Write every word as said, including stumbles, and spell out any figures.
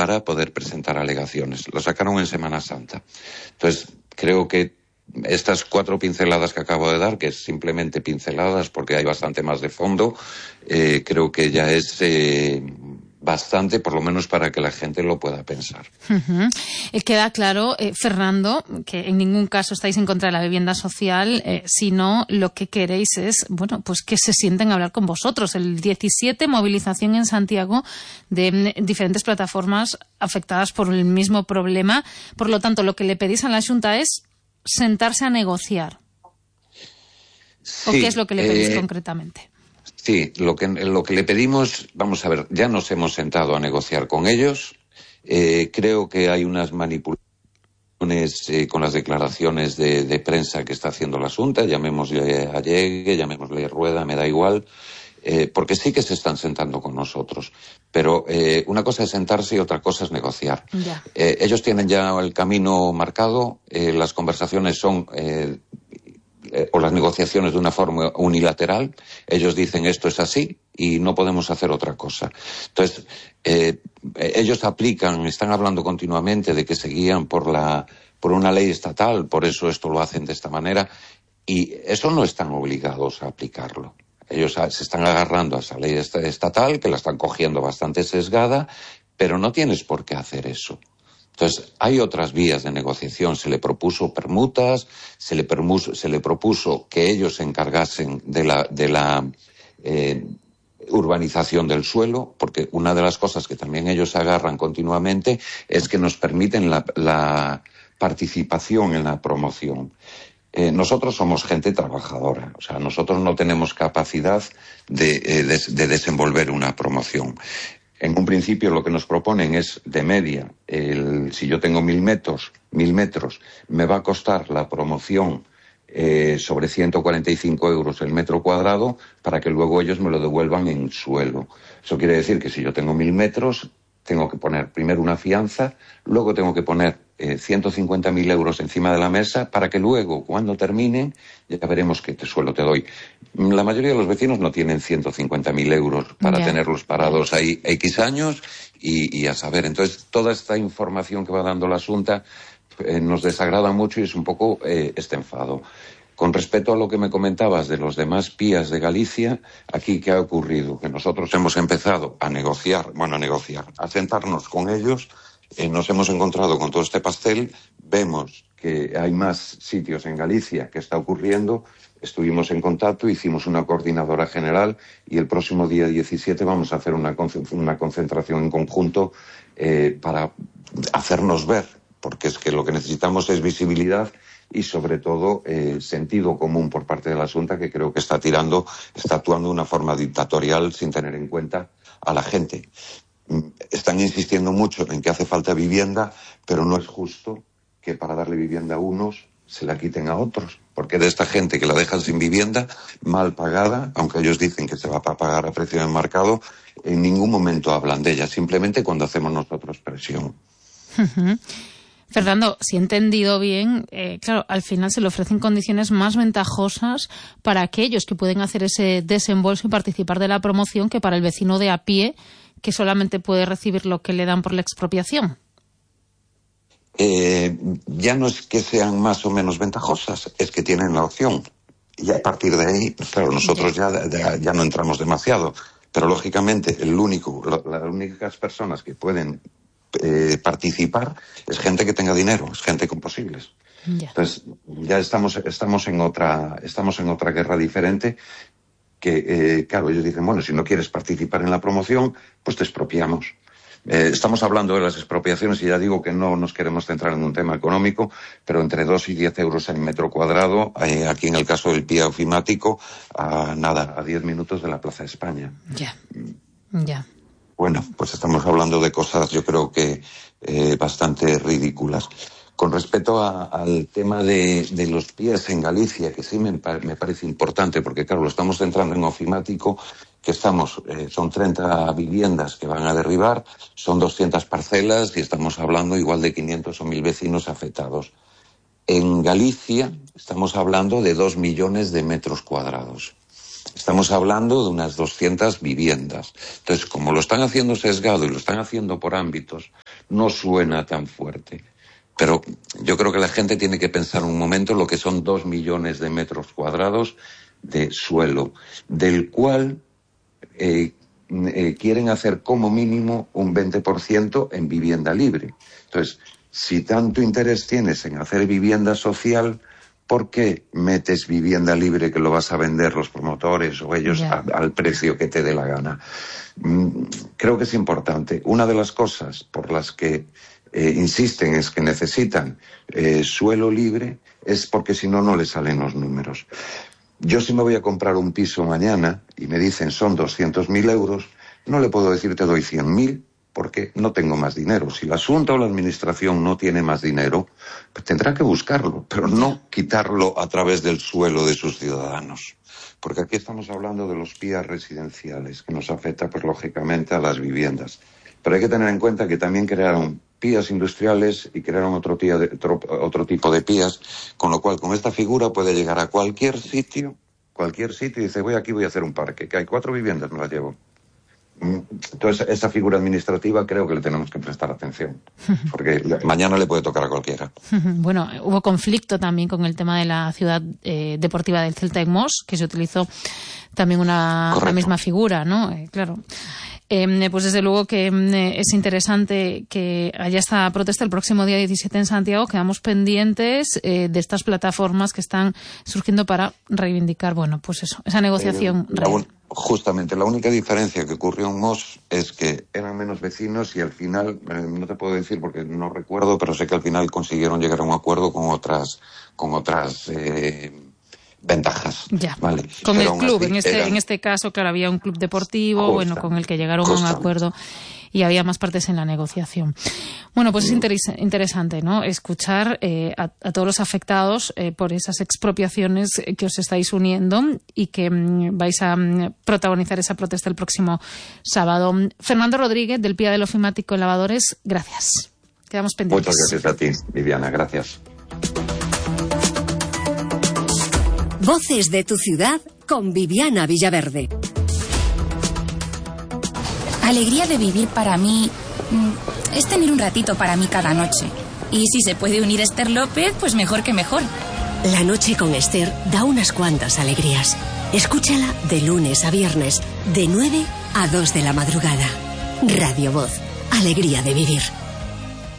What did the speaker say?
para poder presentar alegaciones. Lo sacaron en Semana Santa. Entonces, creo que estas cuatro pinceladas que acabo de dar, que es simplemente pinceladas porque hay bastante más de fondo, eh, creo que ya es eh, bastante, por lo menos para que la gente lo pueda pensar. Uh-huh. Eh, queda claro, eh, Fernando, que en ningún caso estáis en contra de la vivienda social, eh, sino lo que queréis es, bueno, pues que se sienten a hablar con vosotros. El diecisiete, movilización en Santiago de mm, diferentes plataformas afectadas por el mismo problema. Por lo tanto, lo que le pedís a la Xunta es sentarse a negociar. Sí, ¿O qué es lo que le pedís eh, concretamente? Sí, lo que, lo que le pedimos, vamos a ver, ya nos hemos sentado a negociar con ellos. Eh, creo que hay unas manipulaciones eh, con las declaraciones de, de prensa que está haciendo la Xunta, llamémosle Allegue, llamémosle Rueda, me da igual, eh, porque sí que se están sentando con nosotros. Pero eh, una cosa es sentarse y otra cosa es negociar. Ya. Eh, ellos tienen ya el camino marcado, eh, las conversaciones son eh, eh, o las negociaciones de una forma unilateral. Ellos dicen esto es así y no podemos hacer otra cosa. Entonces, eh, ellos aplican, están hablando continuamente de que se guían por la por una ley estatal, por eso esto lo hacen de esta manera, y eso no están obligados a aplicarlo. Ellos se están agarrando a esa ley estatal, que la están cogiendo bastante sesgada, pero no tienes por qué hacer eso. Entonces, hay otras vías de negociación. Se le propuso permutas, se le, permuso, se le propuso que ellos se encargasen de la, de la eh, urbanización del suelo, porque una de las cosas que también ellos agarran continuamente es que nos permiten la, la participación en la promoción. Eh, nosotros somos gente trabajadora, o sea, nosotros no tenemos capacidad de, eh, de, de desenvolver una promoción. En un principio lo que nos proponen es de media, el, si yo tengo mil metros, mil metros, me va a costar la promoción eh, sobre ciento cuarenta y cinco euros el metro cuadrado para que luego ellos me lo devuelvan en suelo. Eso quiere decir que si yo tengo mil metros, tengo que poner primero una fianza, luego tengo que poner eh, ciento cincuenta mil euros encima de la mesa para que luego, cuando terminen, ya veremos qué te suelo te doy. La mayoría de los vecinos no tienen ciento cincuenta mil euros para yeah. tenerlos parados ahí X años y, y a saber. Entonces, toda esta información que va dando la Xunta eh, nos desagrada mucho y es un poco eh, este enfado. Con respecto a lo que me comentabas de los demás pías de Galicia, aquí ¿qué ha ocurrido? Que nosotros hemos empezado a negociar, bueno, a negociar, a sentarnos con ellos, eh, nos hemos encontrado con todo este pastel, vemos que hay más sitios en Galicia que está ocurriendo, estuvimos en contacto, hicimos una coordinadora general y el próximo día diecisiete vamos a hacer una, una concentración en conjunto eh, para hacernos ver, porque es que lo que necesitamos es visibilidad y sobre todo eh, sentido común por parte de la Xunta, que creo que está tirando, está actuando de una forma dictatorial sin tener en cuenta a la gente. Están insistiendo mucho en que hace falta vivienda, pero no es justo que para darle vivienda a unos se la quiten a otros, porque de esta gente que la dejan sin vivienda, mal pagada, aunque ellos dicen que se va a pagar a precio de mercado, en ningún momento hablan de ella, simplemente cuando hacemos nosotros presión. Uh-huh. Fernando, si he entendido bien, eh, claro, al final se le ofrecen condiciones más ventajosas para aquellos que pueden hacer ese desembolso y participar de la promoción que para el vecino de a pie, que solamente puede recibir lo que le dan por la expropiación. Eh, ya no es que sean más o menos ventajosas, es que tienen la opción. Y a partir de ahí, claro, nosotros ya, ya, ya no entramos demasiado, pero lógicamente el único, las únicas personas que pueden Eh, participar es gente que tenga dinero, es gente con posibles. Yeah. Entonces ya estamos estamos en otra estamos en otra guerra diferente que eh, claro, ellos dicen, bueno, si no quieres participar en la promoción, pues te expropiamos. Eh, estamos hablando de las expropiaciones y ya digo que no nos queremos centrar en un tema económico, pero entre dos y diez euros en metro cuadrado, eh, aquí en el caso del pie ofimático, a nada, a diez minutos de la Plaza de España. Ya, yeah. ya. Yeah. Bueno, pues estamos hablando de cosas, yo creo que eh, bastante ridículas. Con respecto a, al tema de, de los pies en Galicia, que sí me, me parece importante, porque claro, lo estamos centrando en ofimático, que estamos, eh, son treinta viviendas que van a derribar, son doscientas parcelas y estamos hablando igual de quinientos o mil vecinos afectados. En Galicia estamos hablando de dos millones de metros cuadrados. Estamos hablando de unas doscientas viviendas. Entonces, como lo están haciendo sesgado y lo están haciendo por ámbitos, no suena tan fuerte. Pero yo creo que la gente tiene que pensar un momento lo que son dos millones de metros cuadrados de suelo, del cual eh, eh, quieren hacer como mínimo un veinte por ciento en vivienda libre. Entonces, si tanto interés tienes en hacer vivienda social, ¿por qué metes vivienda libre que lo vas a vender los promotores o ellos yeah. a, al precio que te dé la gana? Mm, creo que es importante. Una de las cosas por las que eh, insisten es que necesitan eh, suelo libre es porque si no, no les salen los números. Yo si me voy a comprar un piso mañana y me dicen son doscientos mil euros, no le puedo decir te doy cien mil porque no tengo más dinero. Si la Junta o la Administración no tiene más dinero, pues tendrá que buscarlo, pero no quitarlo a través del suelo de sus ciudadanos. Porque aquí estamos hablando de los P I A residenciales, que nos afecta, pues lógicamente, a las viviendas. Pero hay que tener en cuenta que también crearon P I As industriales y crearon otro, tía de, otro, otro tipo de P I As, con lo cual, con esta figura puede llegar a cualquier sitio, cualquier sitio, y dice, voy aquí, voy a hacer un parque, que hay cuatro viviendas, me las llevo. Entonces, esa figura administrativa creo que le tenemos que prestar atención, porque mañana le puede tocar a cualquiera. Bueno, hubo conflicto también con el tema de la ciudad eh, deportiva del Celta en Mos, que se utilizó también una, la misma figura, ¿no? Eh, claro. Eh, pues desde luego que eh, es interesante que haya esta protesta el próximo día diecisiete en Santiago. Quedamos pendientes eh, de estas plataformas que están surgiendo para reivindicar, bueno, pues eso, esa negociación eh, real. Justamente, la única diferencia que ocurrió en Mos es que eran menos vecinos y al final, eh, no te puedo decir porque no recuerdo, pero sé que al final consiguieron llegar a un acuerdo con otras, con otras eh, ventajas. Ya, ¿vale? con pero el club, así, en este eran... en este caso, claro, había un club deportivo, Justa, bueno, con el que llegaron a un acuerdo y había más partes en la negociación. Bueno, pues es interes- interesante, ¿no?, escuchar eh, a, a todos los afectados eh, por esas expropiaciones que os estáis uniendo y que mm, vais a mm, protagonizar esa protesta el próximo sábado. Fernando Rodríguez, del P I A del Ofimático en Lavadores, gracias. Quedamos pendientes. Muchas gracias a ti, Viviana, gracias. Voces de tu ciudad con Viviana Villaverde. Alegría de vivir para mí mmm, es tener un ratito para mí cada noche. Y si se puede unir Esther López, pues mejor que mejor. La noche con Esther da unas cuantas alegrías. Escúchala de lunes a viernes, de nueve a dos de la madrugada. Radio Voz, alegría de vivir.